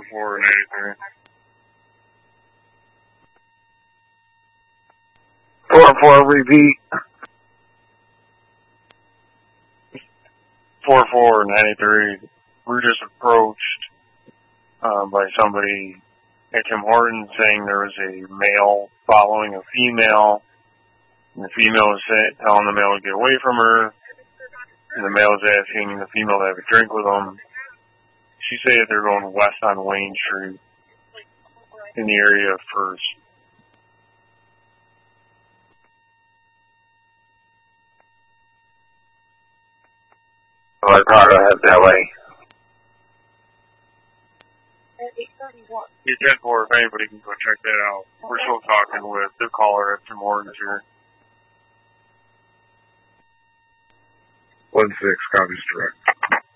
4493. 44, repeat. 4493. We were just approached by somebody at Tim Hortons saying there was a male following a female, and the female was telling the male to get away from her, and the male was asking the female to have a drink with him. She said they're going west on Wayne Street in the area of First. What part of it that way? You 10-4, if anybody can go check that out. We're still talking with the caller at Tim Hortons here. 1-6, copies direct.